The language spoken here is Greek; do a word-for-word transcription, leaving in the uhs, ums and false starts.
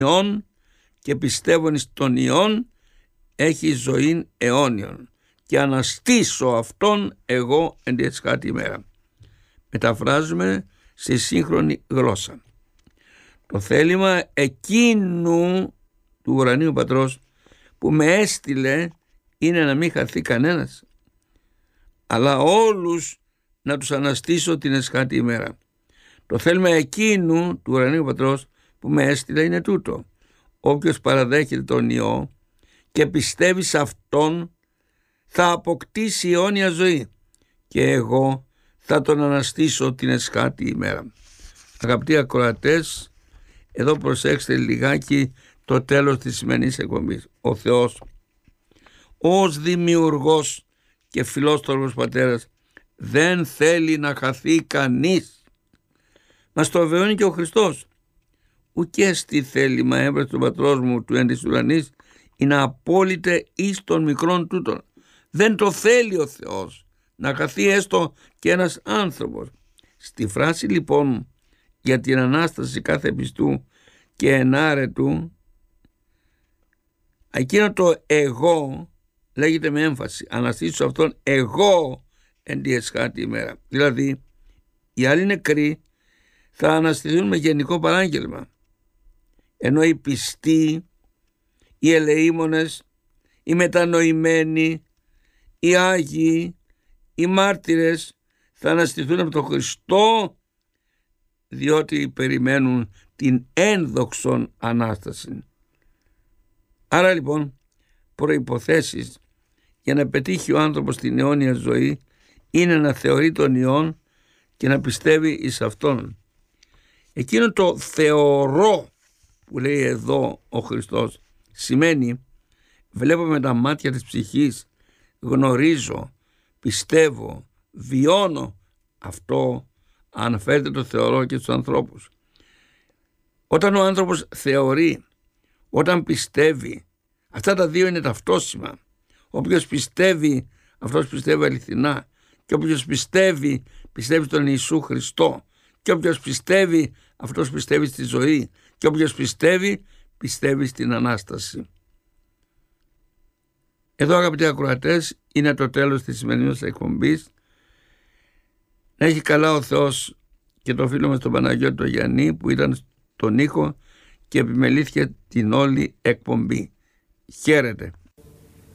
Υιόν και πιστεύων εις τον Υιόν έχει ζωήν αιώνιον και αναστήσω αυτόν εγώ εν τη εσχάτη ημέρα. Μεταφράζουμε στη σύγχρονη γλώσσα. Το θέλημα εκείνου του ουρανίου πατρός που με έστειλε είναι να μην χαθεί κανένας, αλλά όλους να τους αναστήσω την εσχάτη ημέρα. Το θέλημα εκείνου του ουρανίου πατρός που με έστειλε είναι τούτο: όποιος παραδέχεται τον Υιό και πιστεύει σε αυτόν θα αποκτήσει αιώνια ζωή και εγώ θα τον αναστήσω την εσχάτη ημέρα. Αγαπητοί ακροατές, εδώ προσέξτε λιγάκι το τέλος της σημερινής εκπομπής. Ο Θεός ως δημιουργός και φιλόστορος πατέρας δεν θέλει να χαθεί κανείς. Μας το βεβαιώνει και ο Χριστός. Ουκέ στη θέλημα έβρε του πατρός μου του εν της ουρανής είναι απόλυτε εις των μικρών τούτων. Δεν το θέλει ο Θεός να χαθεί έστω και ένας άνθρωπος. Στη φράση λοιπόν για την Ανάσταση κάθε πιστού και ενάρετου, εκείνο το εγώ λέγεται με έμφαση: αναστήσω αυτόν εγώ εν τη εσχάτη ημέρα. Δηλαδή οι άλλοι νεκροί θα αναστηθούν με γενικό παράγγελμα, ενώ οι πιστοί, οι ελεήμονες, οι μετανοημένοι, οι Άγιοι, οι μάρτυρες θα αναστηθούν από τον Χριστό, διότι περιμένουν την ένδοξον Ανάσταση. Άρα λοιπόν προϋποθέσεις για να πετύχει ο άνθρωπος την αιώνια ζωή είναι να θεωρεί τον Υιόν και να πιστεύει εις Αυτόν. Εκείνο το θεωρώ που λέει εδώ ο Χριστός σημαίνει βλέπω με τα μάτια της ψυχής, γνωρίζω, πιστεύω, βιώνω. Αυτό αναφέρεται το θεωρώ και στους ανθρώπους. Όταν ο άνθρωπος θεωρεί, όταν πιστεύει, αυτά τα δύο είναι ταυτόσιμα. Όποιος πιστεύει, αυτός πιστεύει αληθινά, και όποιος πιστεύει, πιστεύει στον Ιησού Χριστό, και όποιος πιστεύει, αυτός πιστεύει στη ζωή, και όποιος πιστεύει, πιστεύει στην Ανάσταση. Εδώ, αγαπητοί ακροατές, είναι το τέλος της σημερινής εκπομπής. Να έχει καλά ο Θεός και το φίλο μας τον Παναγιώτη τον Γιάννη που ήταν στον ήχο και επιμελήθηκε την όλη εκπομπή. Χαίρετε.